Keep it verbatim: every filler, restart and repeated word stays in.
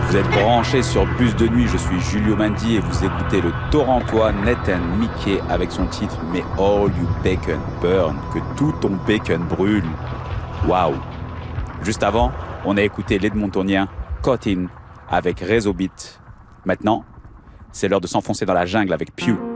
Vous êtes branchés sur Bus de Nuit, je suis Julio Mandi et vous écoutez le Torontois Nathan Mickey avec son titre « May all you bacon burn », que tout ton bacon brûle. Waouh. Juste avant, on a écouté l'Edmontonien Caught In avec Réseau Beat. Maintenant, c'est l'heure de s'enfoncer dans la jungle avec Pew.